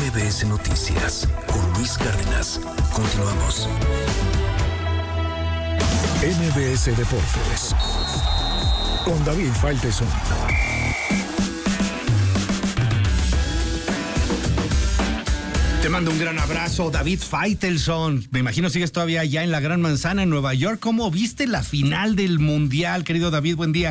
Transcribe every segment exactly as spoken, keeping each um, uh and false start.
M B S Noticias con Luis Cárdenas. Continuamos. M B S Deportes con David Faitelson. Te mando un gran abrazo, David Faitelson. Me imagino sigues todavía allá en la Gran Manzana, en Nueva York. ¿Cómo viste la final del Mundial, querido David? Buen día.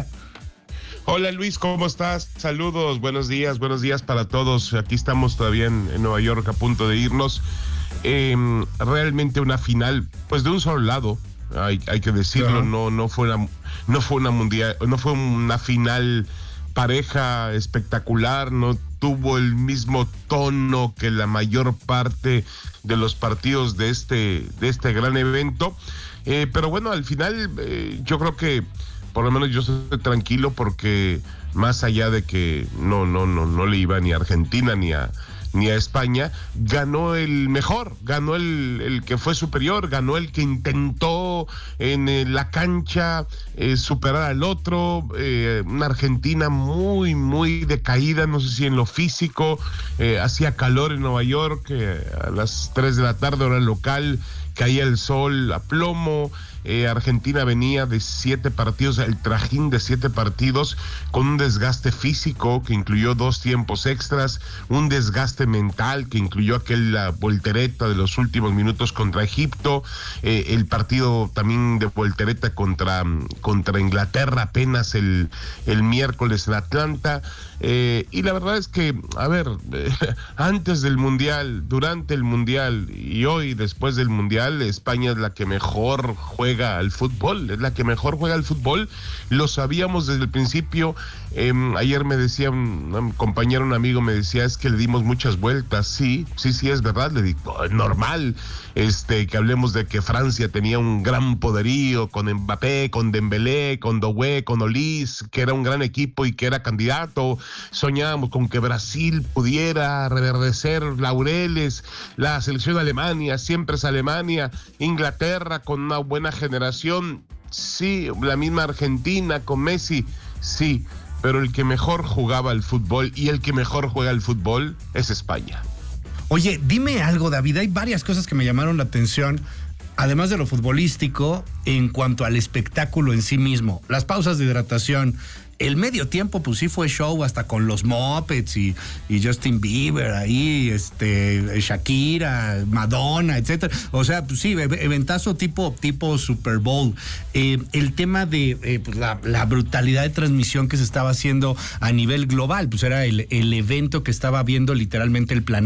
Hola Luis, ¿cómo estás? Saludos, buenos días, buenos días para todos. Aquí estamos todavía en, en Nueva York a punto de irnos. Eh, realmente una final, pues de un solo lado, hay, hay que decirlo. Uh-huh. No, no fue una, no fue una mundial, no fue una final pareja espectacular, no tuvo el mismo tono que la mayor parte de los partidos de este, de este gran evento. Eh, pero bueno, al final eh, yo creo que por lo menos yo estoy tranquilo porque más allá de que no, no, no, no le iba ni a Argentina ni a ni a España, ganó el mejor, ganó el, el que fue superior, ganó el que intentó en eh, la cancha eh, superar al otro. Eh, una Argentina muy, muy decaída, no sé si en lo físico, eh, hacía calor en Nueva York, eh, a las tres de la tarde hora local, caía el sol a plomo. Eh, Argentina venía de siete partidos, el trajín de siete partidos, con un desgaste físico que incluyó dos tiempos extras, un desgaste mental que incluyó aquella voltereta de los últimos minutos contra Egipto, eh, el partido también de voltereta contra, contra Inglaterra apenas el, el miércoles en Atlanta. Eh, y la verdad es que, a ver, eh, antes del Mundial, durante el Mundial y hoy después del Mundial, España es la que mejor juega al fútbol, es la que mejor juega al fútbol. Lo sabíamos desde el principio. Eh, ayer me decía un, un compañero, un amigo me decía, es que le dimos muchas vueltas. Sí, sí, sí, es verdad, le digo, es normal este, que hablemos de que Francia tenía un gran poderío con Mbappé, con Dembélé, con Doué, con Olís, que era un gran equipo y que era candidato. Soñábamos con que Brasil pudiera reverdecer laureles, la selección de Alemania, siempre es Alemania, Inglaterra con una buena generación, sí, la misma Argentina con Messi, sí, pero el que mejor jugaba al fútbol y el que mejor juega al fútbol es España. Oye, dime algo, David, hay varias cosas que me llamaron la atención, además de lo futbolístico, en cuanto al espectáculo en sí mismo, las pausas de hidratación. El medio tiempo, pues sí fue show, hasta con los Muppets y, y Justin Bieber ahí, este, Shakira, Madonna, etcétera. O sea, pues sí, eventazo tipo, tipo Super Bowl. Eh, el tema de eh, pues la, la brutalidad de transmisión que se estaba haciendo a nivel global, pues era el, el evento que estaba viendo literalmente el planeta